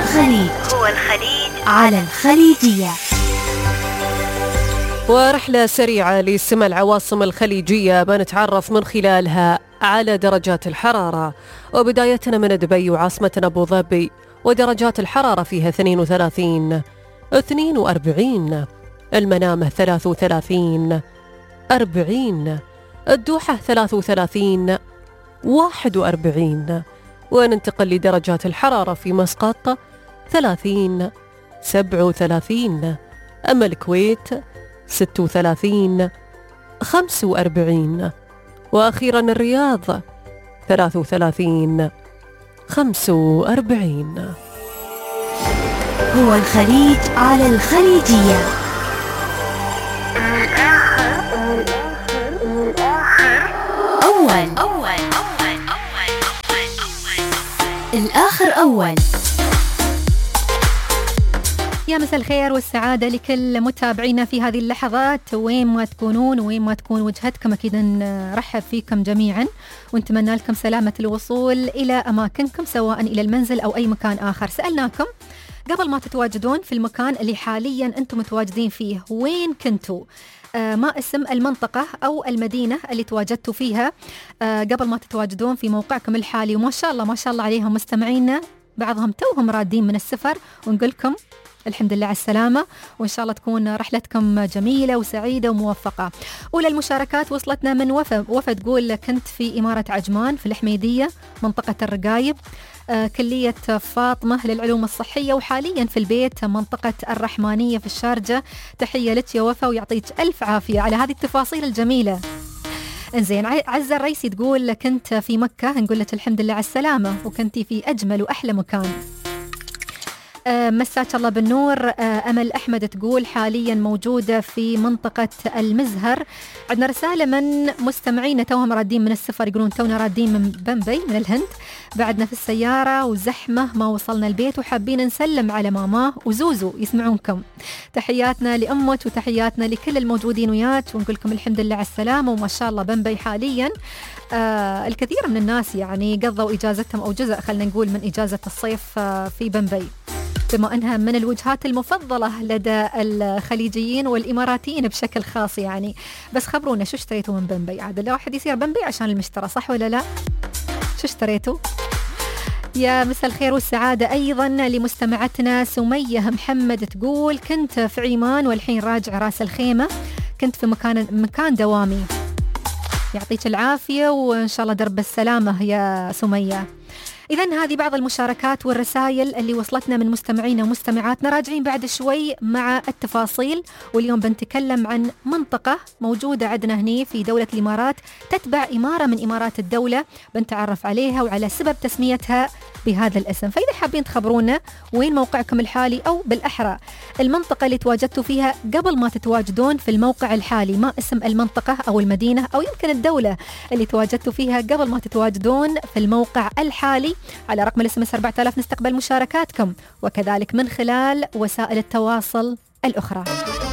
الخليج على الخليجية. ورحلة سريعة لسمع العواصم الخليجية بنتعرف من خلالها على درجات الحرارة، وبدايتنا من دبي وعاصمتنا أبو ظبي، ودرجات الحرارة فيها 32 42، المنامة 33 40، الدوحة 33 41، وننتقل لدرجات الحرارة في مسقط 30 37، أما الكويت 36 45، وأخيرا الرياض 33 45. هو الخليج على الخليجية. الآخر أول. يا مساء الخير والسعادة لكل متابعينا في هذه اللحظات، وين ما تكونون وين ما تكون وجهتكم، أكيد نرحب فيكم جميعا ونتمنى لكم سلامة الوصول إلى أماكنكم سواء إلى المنزل أو أي مكان آخر. سألناكم قبل ما تتواجدون في المكان اللي حاليا أنتم متواجدين فيه وين كنتوا، ما اسم المنطقة أو المدينة اللي تواجدتوا فيها قبل ما تتواجدون في موقعكم الحالي. وما شاء الله ما شاء الله عليهم مستمعينا، بعضهم توهم رادين من السفر، ونقولكم الحمد لله على السلامة، وإن شاء الله تكون رحلتكم جميلة وسعيدة وموفقة. أولى المشاركات وصلتنا من وفا تقول كنت في إمارة عجمان في الحميدية منطقة الرقايب، كلية فاطمة للعلوم الصحية، وحاليا في البيت منطقة الرحمانية في الشارجة. تحية لك يا وفا ويعطيك ألف عافية على هذه التفاصيل الجميلة. انزين، عزة الرئيسي تقول كنت في مكة، نقول لك الحمد لله على السلامة وكنتي في أجمل وأحلى مكان. مساك الله بالنور. أمل أحمد تقول حاليا موجودة في منطقة المزهر. عندنا رسالة من مستمعين توهم رادين من السفر، يقولون تونا رادين من بمبي من الهند، بعدنا في السيارة وزحمة ما وصلنا البيت وحابين نسلم على ماما وزوزو يسمعونكم. تحياتنا لأمك وتحياتنا لكل الموجودين وياك، ونقول لكم الحمد لله على السلامة وما شاء الله بمبي حاليا الكثير من الناس يعني قضوا إجازتهم أو جزء خلنا نقول من إجازة الصيف في بمبي، بما أنها من الوجهات المفضلة لدى الخليجيين والإماراتيين بشكل خاص يعني. بس خبرونا شو اشتريتوا من بمبي؟ عاد لا واحد يصير بمبي عشان المشترى، صح ولا لا؟ شو اشتريتوا؟ يا مساء الخير والسعادة أيضا لمستمعتنا سمية محمد تقول كنت في عمان والحين راجع راس الخيمة، كنت في مكان دوامي. يعطيك العافية وإن شاء الله درب السلامة يا سمية. إذن هذه بعض المشاركات والرسائل اللي وصلتنا من مستمعينا ومستمعاتنا. راجعين بعد شوي مع التفاصيل، واليوم بنتكلم عن منطقة موجودة عندنا هني في دولة الإمارات، تتبع إمارة من إمارات الدولة، بنتعرف عليها وعلى سبب تسميتها بهذا الاسم. فإذا حابين تخبرونا وين موقعكم الحالي، أو بالأحرى المنطقة اللي تواجدتوا فيها قبل ما تتواجدون في الموقع الحالي، ما اسم المنطقة أو المدينة أو يمكن الدولة اللي تواجدتوا فيها قبل ما تتواجدون في الموقع الحالي، على رقم الSMS 4000 نستقبل مشاركاتكم، وكذلك من خلال وسائل التواصل الأخرى.